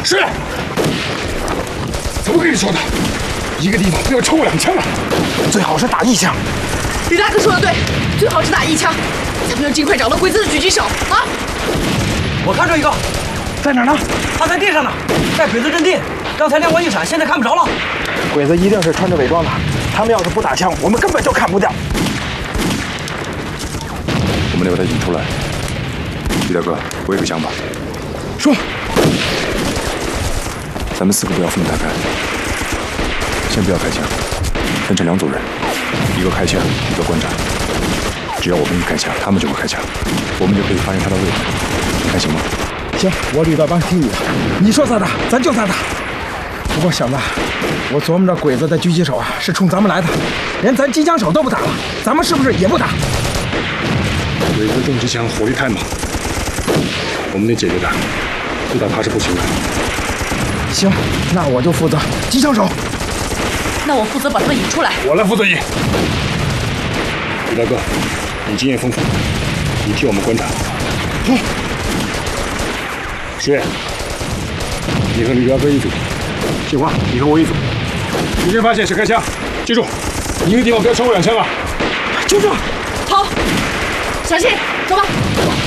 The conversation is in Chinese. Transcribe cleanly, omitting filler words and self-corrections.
是。怎么跟你说的？一个地方不要超过2枪啊！ 最好是打1枪。 李大哥说的对，最好是打1枪，咱们要尽快找到鬼子的狙击手啊！ 我看着一个， 在哪儿呢？ 他在地上呢，在鬼子阵地。刚才亮过一闪，现在看不着了。 鬼子一定是穿着伪装的，他们要是不打枪，我们根本就看不掉。 我们得把他引出来。李大哥，我有个想法。 说。 咱们4个不要分开开，先不要开枪，分成2组人，一个开枪，一个观察。只要我们一开枪，他们就会开枪，我们就可以发现他的位置。你看行吗？ 行，我吕大帮听你的，你说咋打，咱就咋打。不过小子，我琢磨着鬼子的狙击手啊是冲咱们来的，连咱机枪手都不打了，咱们是不是也不打？ 鬼子重机枪火力太猛，我们得解决他，不打他是不行的。 行，那我就负责机枪手。 那我负责把他们引出来。 我来负责引。李大哥，你经验丰富，你替我们观察。 好。 石野，你和吕大哥一组。杏花，你和我一组。敌人发现是开枪，记住，一个地方不要超过2枪啊！ 就这。 好，小心，走吧。